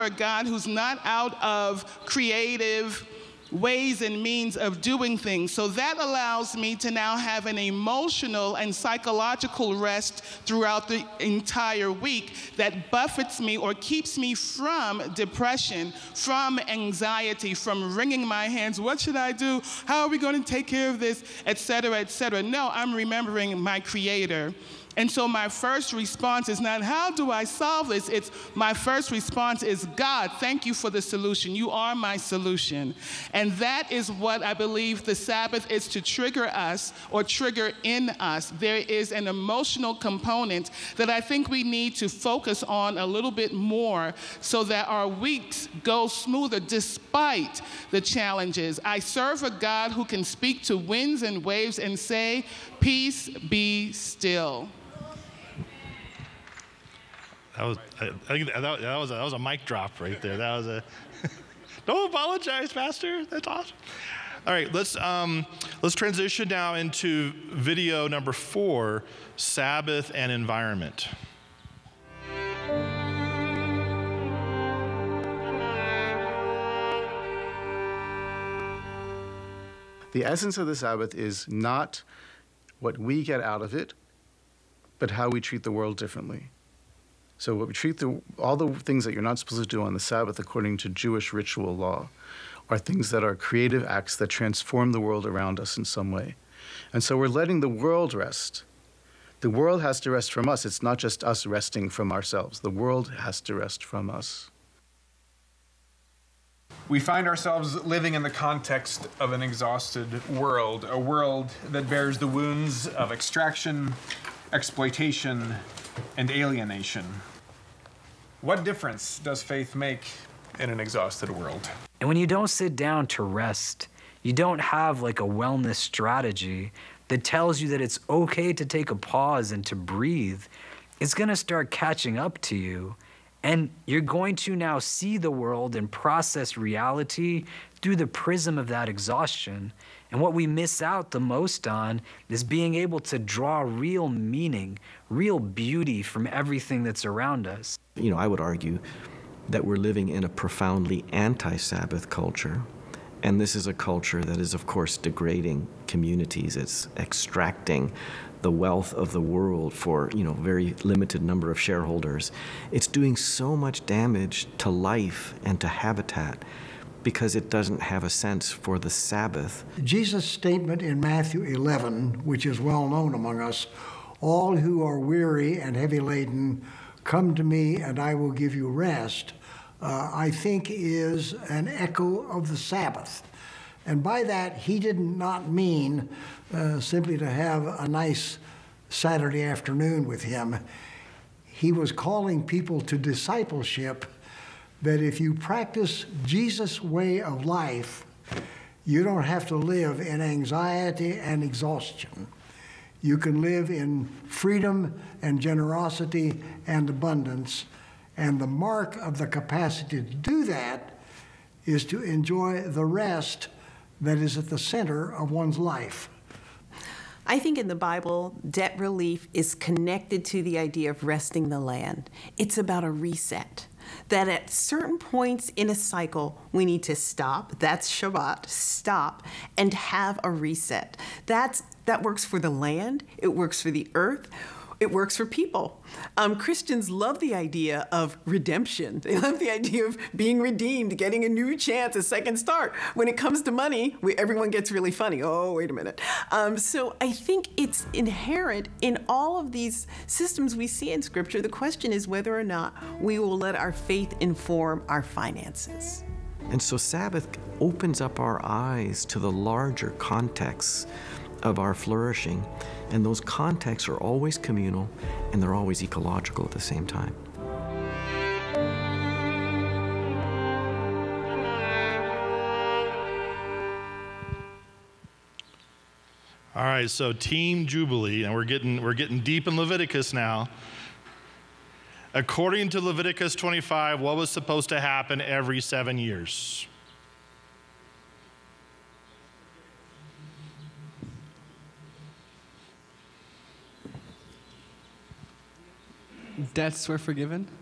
a God who's not out of creative ways and means of doing things. So that allows me to now have an emotional and psychological rest throughout the entire week that buffets me or keeps me from depression, from anxiety, from wringing my hands. What should I do? How are we going to take care of this? Et cetera, et cetera. No, I'm remembering my Creator. And so my first response is not, how do I solve this? It's my first response is, God, thank you for the solution. You are my solution. And that is what I believe the Sabbath is to trigger us or trigger in us. There is an emotional component that I think we need to focus on a little bit more so that our weeks go smoother despite the challenges. I serve a God who can speak to winds and waves and say, peace, be still. I think that was a mic drop right there. That was a don't apologize, Pastor. That's awesome. All right, let's transition now into video number 4, Sabbath and environment. The essence of the Sabbath is not what we get out of it, but how we treat the world differently. So what we treat all the things that you're not supposed to do on the Sabbath according to Jewish ritual law are things that are creative acts that transform the world around us in some way. And so we're letting the world rest. The world has to rest from us. It's not just us resting from ourselves. The world has to rest from us. We find ourselves living in the context of an exhausted world, a world that bears the wounds of extraction, exploitation, and alienation. What difference does faith make in an exhausted world? And when you don't sit down to rest, you don't have like a wellness strategy that tells you that it's okay to take a pause and to breathe, it's going to start catching up to you. And you're going to now see the world and process reality through the prism of that exhaustion. And what we miss out the most on is being able to draw real meaning, real beauty from everything that's around us. You know, I would argue that we're living in a profoundly anti-Sabbath culture. And this is a culture that is, of course, degrading communities. It's extracting the wealth of the world for, very limited number of shareholders. It's doing so much damage to life and to habitat because it doesn't have a sense for the Sabbath. Jesus' statement in Matthew 11, which is well known among us, all who are weary and heavy laden, come to me and I will give you rest, I think is an echo of the Sabbath. And by that, he did not mean simply to have a nice Saturday afternoon with him. He was calling people to discipleship, that if you practice Jesus' way of life, you don't have to live in anxiety and exhaustion. You can live in freedom and generosity and abundance. And the mark of the capacity to do that is to enjoy the rest that is at the center of one's life. I think in the Bible, debt relief is connected to the idea of resting the land. It's about a reset. That at certain points in a cycle, we need to stop. That's Shabbat, stop, and have a reset. That works for the land. It works for the earth. It works for people. Christians love the idea of redemption. They love the idea of being redeemed, getting a new chance, a second start. When it comes to money, everyone gets really funny. Oh, wait a minute. So I think it's inherent in all of these systems we see in Scripture. The question is whether or not we will let our faith inform our finances. And so Sabbath opens up our eyes to the larger context of our flourishing. And those contexts are always communal and they're always ecological at the same time. All right, so Team Jubilee, and we're getting deep in Leviticus now. According to Leviticus 25, what was supposed to happen every 7 years? Debts were forgiven.